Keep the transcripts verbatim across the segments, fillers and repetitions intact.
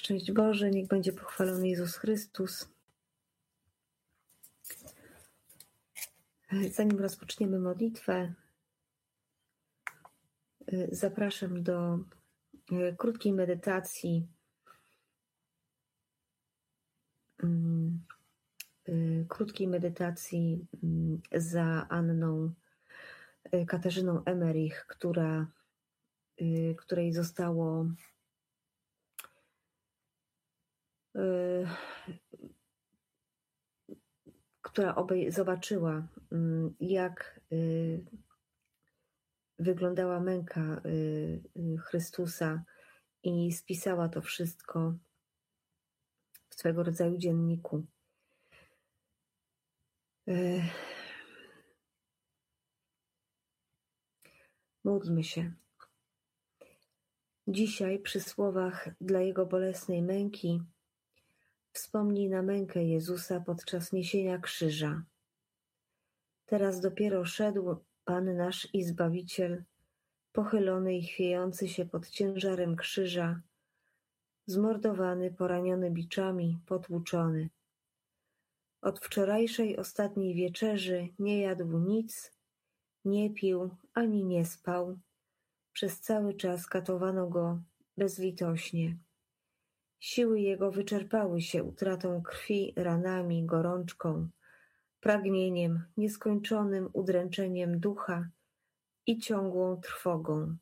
Szczęść Boże, niech będzie pochwalony Jezus Chrystus. Zanim rozpoczniemy modlitwę, zapraszam do krótkiej medytacji, krótkiej medytacji za Anną Katarzyną Emmerich, która, której zostało która obej- zobaczyła, jak wyglądała męka Chrystusa i spisała to wszystko w swego rodzaju dzienniku. Módlmy się. Dzisiaj przy słowach dla Jego bolesnej męki wspomnij na mękę Jezusa podczas niesienia krzyża. Teraz dopiero szedł Pan nasz i Zbawiciel, pochylony i chwiejący się pod ciężarem krzyża, zmordowany, poraniony biczami, potłuczony. Od wczorajszej ostatniej wieczerzy nie jadł nic, nie pił ani nie spał. Przez cały czas katowano go bezlitośnie. Siły jego wyczerpały się utratą krwi, ranami, gorączką, pragnieniem, nieskończonym udręczeniem ducha i ciągłą trwogą.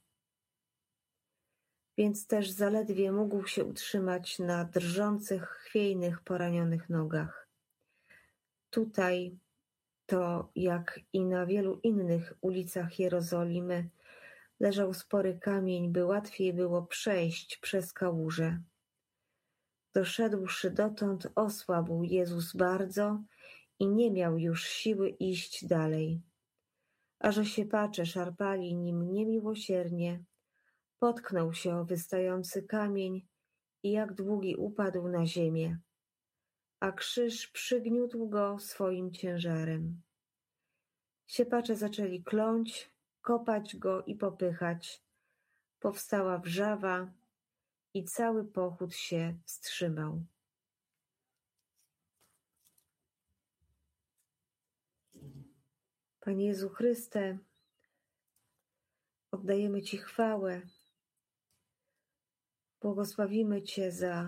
Więc też zaledwie mógł się utrzymać na drżących, chwiejnych, poranionych nogach. Tutaj to, jak i na wielu innych ulicach Jerozolimy, leżał spory kamień, by łatwiej było przejść przez kałużę. Doszedłszy dotąd, osłabł Jezus bardzo i nie miał już siły iść dalej. A że siepacze szarpali nim niemiłosiernie, potknął się o wystający kamień i jak długi upadł na ziemię, a krzyż przygniótł go swoim ciężarem. Siepacze zaczęli kląć, kopać go i popychać. Powstała wrzawa i cały pochód się wstrzymał. Panie Jezu Chryste, oddajemy Ci chwałę, błogosławimy Cię za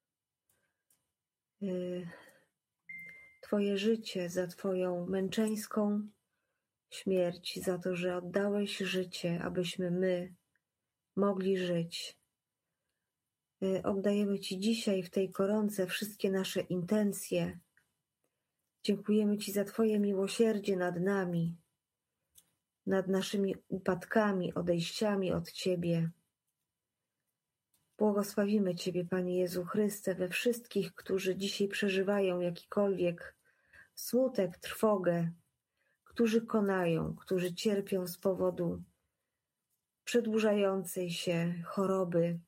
y, Twoje życie, za Twoją męczeńską śmierć, za to, że oddałeś życie, abyśmy my mogli żyć. Y, oddajemy Ci dzisiaj w tej koronce wszystkie nasze intencje. Dziękujemy Ci za Twoje miłosierdzie nad nami, nad naszymi upadkami, odejściami od Ciebie. Błogosławimy Ciebie, Panie Jezu Chryste, we wszystkich, którzy dzisiaj przeżywają jakikolwiek smutek, trwogę, którzy konają, którzy cierpią z powodu przedłużającej się choroby.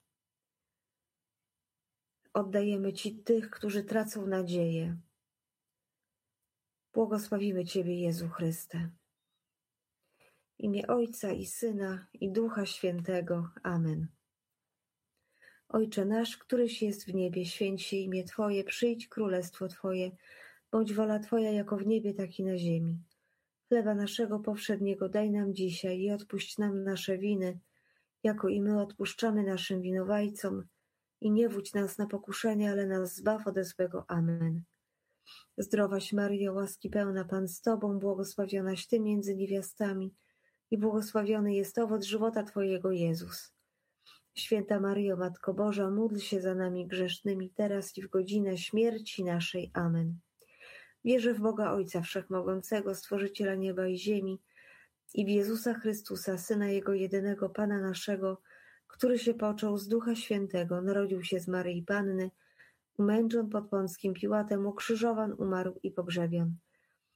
Oddajemy Ci tych, którzy tracą nadzieję. Błogosławimy Ciebie, Jezu Chryste. W imię Ojca i Syna i Ducha Świętego. Amen. Ojcze nasz, któryś jest w niebie, święć się imię Twoje, przyjdź królestwo Twoje, bądź wola Twoja jako w niebie, tak i na ziemi. Chleba naszego powszedniego daj nam dzisiaj i odpuść nam nasze winy, jako i my odpuszczamy naszym winowajcom. I nie wódź nas na pokuszenie, ale nas zbaw ode złego. Amen. Zdrowaś Maryjo, łaski pełna, Pan z Tobą, błogosławionaś Ty między niewiastami i błogosławiony jest owoc żywota Twojego, Jezus. Święta Maryjo, Matko Boża, módl się za nami grzesznymi, teraz i w godzinę śmierci naszej. Amen. Wierzę w Boga Ojca Wszechmogącego, Stworzyciela nieba i ziemi, i w Jezusa Chrystusa, Syna Jego jedynego, Pana naszego, który się począł z Ducha Świętego, narodził się z Maryi Panny, umęczon pod Pąckim Piłatem, ukrzyżowan, umarł i pogrzebion.